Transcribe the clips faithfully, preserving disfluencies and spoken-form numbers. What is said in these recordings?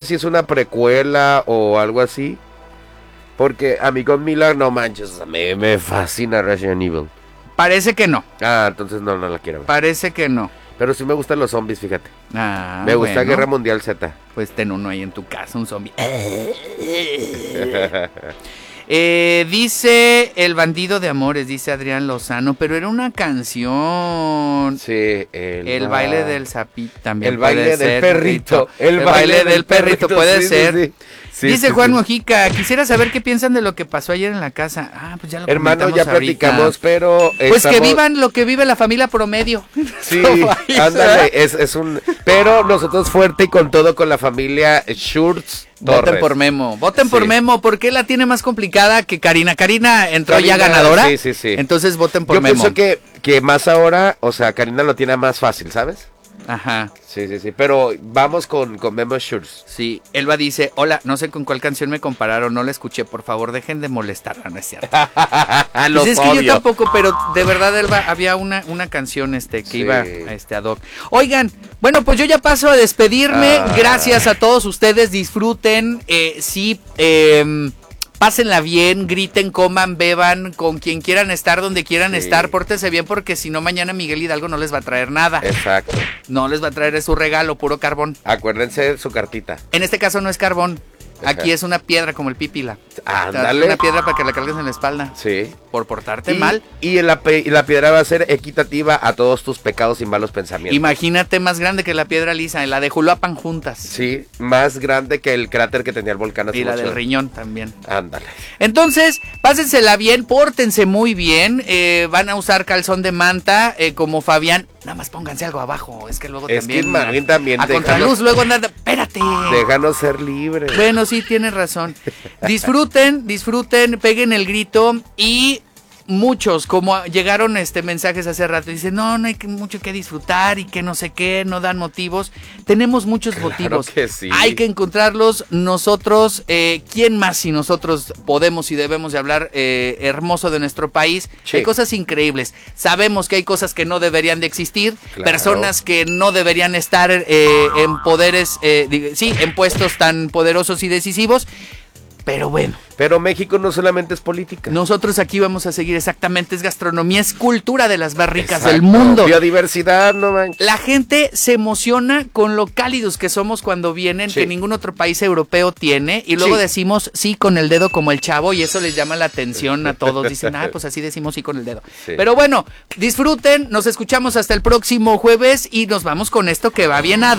si es una precuela o algo así. Porque a mí con Mila, no manches, me, me fascina Resident Evil. Parece que no. Ah, entonces no, no la quiero ver. Parece que no. Pero sí me gustan los zombies, fíjate. Ah, me gusta bueno. Guerra Mundial Z. Pues ten uno ahí en tu casa, un zombie. eh, dice El bandido de amores, dice Adrián Lozano, pero era una canción. Sí, el, El ba... baile del sapito también. El puede baile ser, del perrito. El, el baile, baile del perrito, perrito puede sí, ser. Sí, sí. Sí, dice sí, Juan sí. Mojica, quisiera saber qué piensan de lo que pasó ayer en la casa. Ah, pues ya lo Hermano, ya ahorita. platicamos, pero pues estamos... que vivan lo que vive la familia promedio. Sí, ándale, es, es un... Pero nosotros fuerte y con todo con la familia Schurz Torres. Voten por Memo, voten sí. por Memo, porque la tiene más complicada que Karina. Karina entró Karina, ya ganadora. Sí, sí, sí. Entonces voten por Yo Memo. Yo pienso que, que más ahora, o sea, Karina lo tiene más fácil, ¿sabes? Ajá. Sí, sí, sí, pero vamos con, con Memo Schurz. Sí, Elba dice, hola, no sé con cuál canción me compararon, no la escuché, por favor, dejen de molestarla, no es cierto. Pues es que yo tampoco, pero de verdad, Elba, había una, una canción este, que sí. iba a este ad hoc. Oigan, bueno, pues yo ya paso a despedirme, ah. gracias a todos ustedes, disfruten, eh, sí, eh... pásenla bien, griten, coman, beban, con quien quieran estar, donde quieran sí. estar, pórtense bien porque si no mañana Miguel Hidalgo no les va a traer nada. Exacto. No les va a traer su regalo, puro carbón. Acuérdense su cartita. En este caso no es carbón, aquí es una piedra como el pípila. Ándale. Una piedra para que la cargues en la espalda. Sí. Por portarte y, mal. Y la, y la piedra va a ser equitativa a todos tus pecados y malos pensamientos. Imagínate más grande que la piedra lisa, la de Juluapan juntas. Sí, más grande que el cráter que tenía el volcán. Y la del riñón también. Ándale. Entonces, pásensela bien, pórtense muy bien, eh, van a usar calzón de manta, eh, como Fabián. Nada más pónganse algo abajo, es que luego es también... Es que Marvin también... A contraluz, luego anda... ¡Espérate! Déjanos ser libres. Bueno, sí, tienes razón. Disfruten, disfruten, peguen el grito y... Muchos, como llegaron este mensajes hace rato, dicen, no, no hay que, mucho que disfrutar y que no sé qué, no dan motivos. Tenemos muchos claro motivos. Que sí. Hay que encontrarlos nosotros. Eh, ¿Quién más si nosotros podemos y debemos de hablar eh, hermoso de nuestro país? Sí. Hay cosas increíbles. Sabemos que hay cosas que no deberían de existir, claro. Personas que no deberían estar eh, en poderes, eh, sí, en puestos tan poderosos y decisivos. Pero bueno. Pero México no solamente es política. Nosotros aquí vamos a seguir exactamente, es gastronomía, es cultura de las barricas Exacto. del mundo. Biodiversidad, no manches. La gente se emociona con lo cálidos que somos cuando vienen, sí. que ningún otro país europeo tiene, y luego sí. decimos sí con el dedo como el Chavo, y eso les llama la atención a todos. Dicen, ah, pues así decimos sí con el dedo. Sí. Pero bueno, disfruten, nos escuchamos hasta el próximo jueves, y nos vamos con esto que va bien a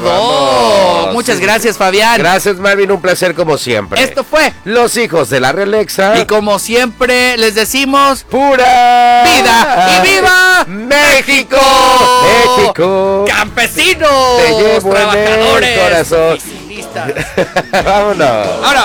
dos. Muchas sí. gracias, Fabián. Gracias, Marvin, un placer como siempre. Esto fue Los Hijos de la Realexa. Y como siempre les decimos ¡pura vida! ¡Y viva México! ¡México! ¡Campesinos! Te llevo ¡Trabajadores! En el corazón. ¡Oficinistas! Vámonos. Ahora.